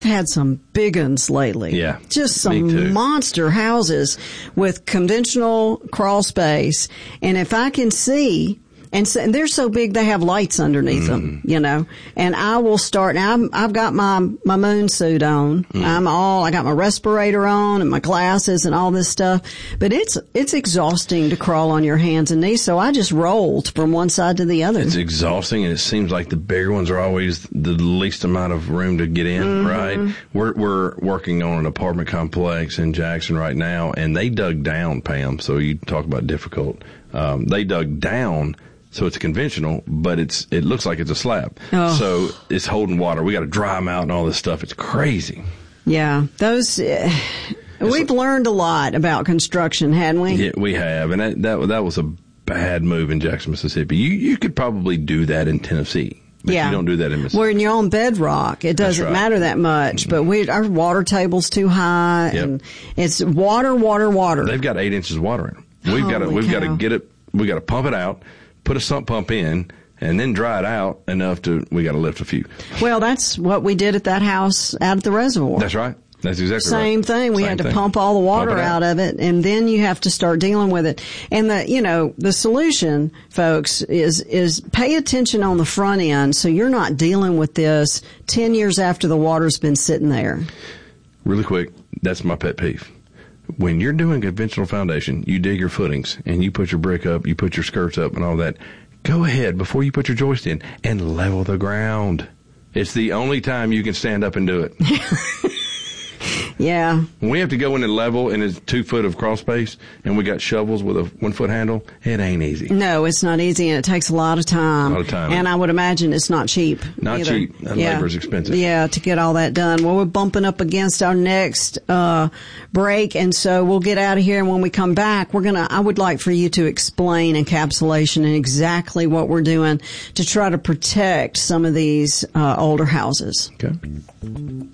had some big ones lately. Yeah. Just some monster houses with conventional crawl space. And if I can see, and they're so big they have lights underneath them, you know, and I will start, now I've got my moon suit on. I got my respirator on and my glasses and all this stuff, but it's exhausting to crawl on your hands and knees. So I just rolled from one side to the other. It's exhausting, and it seems like the bigger ones are always the least amount of room to get in, right? We're working on an apartment complex in Jackson right now, and they dug down, Pam. So you talk about difficult. They dug down. So it's conventional, but it looks like it's a slab. Oh. So it's holding water. We got to dry them out and all this stuff. It's crazy. Yeah, we've learned a lot about construction, hadn't we? Yeah, we have, and that was a bad move in Jackson, Mississippi. You could probably do that in Tennessee. But you don't do that in Mississippi. When you're on bedrock, it doesn't matter that much. But our water table's too high, and it's water. They've got 8 inches of water in them. We've got to get it. We got to pump it out. Put a sump pump in, and then dry it out enough we got to lift a few. Well, that's what we did at that house out at the reservoir. That's right. That's exactly right. Same thing. We had to pump all the water out of it, and then you have to start dealing with it. And the solution, folks, is pay attention on the front end so you're not dealing with this 10 years after the water's been sitting there. Really quick, that's my pet peeve. When you're doing conventional foundation, you dig your footings and you put your brick up, you put your skirts up and all that. Go ahead before you put your joist in and level the ground. It's the only time you can stand up and do it. Yeah. When we have to go in and level and it's 2 foot of crawl space and we got shovels with a 1 foot handle, it ain't easy. No, it's not easy, and it takes a lot of time. And I would imagine it's not cheap. Not either. Cheap. Labor's expensive. Yeah, to get all that done. Well, we're bumping up against our next break, and so we'll get out of here. And when we come back, I would like for you to explain encapsulation and exactly what we're doing to try to protect some of these older houses. Okay.